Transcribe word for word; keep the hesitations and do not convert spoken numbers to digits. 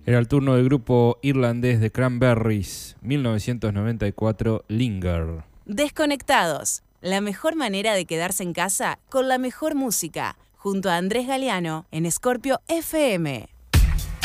Era el turno del grupo irlandés de Cranberries, mil novecientos noventa y cuatro, Linger. Desconectados, la mejor manera de quedarse en casa con la mejor música, junto a Andrés Galeano en Scorpio F M.